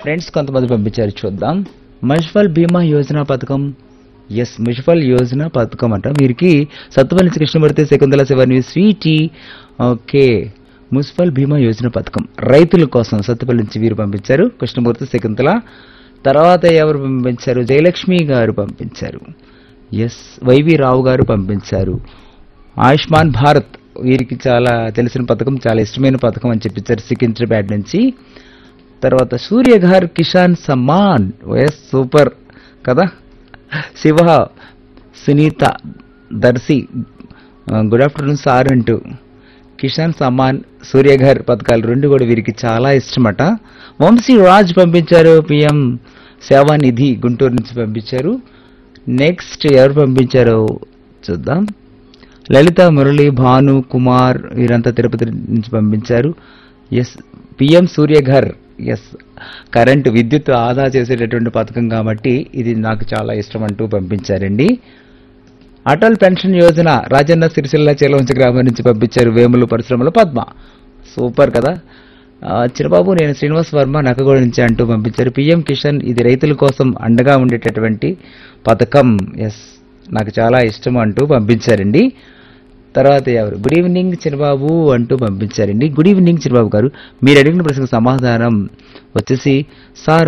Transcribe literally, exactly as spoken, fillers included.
Friends కొంతమంది పంపించారు, చూద్దాం. మున్సిపల్ బీమా యోజన పథకం. ఎస్, మున్సిపల్ యోజన పథకం అంట. వీరికి Sathupalli Krishnamurthy, Shakuntala శివని, Sweety. Okay, municipal బీమా యోజన పథకం రైతుల కోసం సత్తుపల్లి నుంచి వీరు పంపించారు, కృష్ణమూర్తి, శకుంతల. తర్వాత ఎవరు పంపించారు? జయలక్ష్మి గారు పంపించారు. ఎస్, వైవి రావు గారు పంపించారు. ఆయుష్మాన్ భారత్ వీరికి చాలా తెలిసిన పథకం, చాలా ఇష్టమైన పథకం అని చెప్పించారు సికింద్రాబాద్ నుంచి. తర్వాత సూర్యఘర్ కిసాన్ సమ్మాన్. ఎస్, సూపర్ కదా. Shiva, Sunitha, Darsi good afternoon sir అంటూ కిసాన్ సమ్మాన్, సూర్యఘర్ పథకాలు రెండు కూడా వీరికి చాలా ఇష్టమట. వంశీ రాజ్ పంపించారు. పిఎం సేవానిధి గుంటూరు నుంచి పంపించారు. నెక్స్ట్ ఎవరు పంపించారో చూద్దాం. లలిత, మురళి, భాను కుమార్ వీరంతా తిరుపతి నుంచి పంపించారు. Yes, PM Surya Ghar. Yes, current విద్యుత్ ఆదా చేసేటటువంటి పథకం కాబట్టి ఇది నాకు చాలా ఇష్టం అంటూ పంపించారండి. అటల్ పెన్షన్ యోజన రాజన్న సిరిసిల్ల చేలవంచ గ్రామం నుంచి పంపించారు వేములు పరిశ్రమల పద్మ. సూపర్ కదా. చిరబాబు, నేను శ్రీనివాస్ వర్మ నక్కగూడ నుంచి అంటూ పంపించారు. పిఎం కిషన్ ఇది రైతుల కోసం అండగా ఉండేటటువంటి పథకం. ఎస్, నాకు చాలా ఇష్టం అంటూ పంపించారండి. తర్వాత ఎవరు? గుడ్ ఈవినింగ్ చిరబాబు అంటూ పంపించారండి. గుడ్ ఈవినింగ్ చిరబాబు గారు, మీరు అడిగిన ప్రశ్నకు సమాధానం వచ్చేసి సార్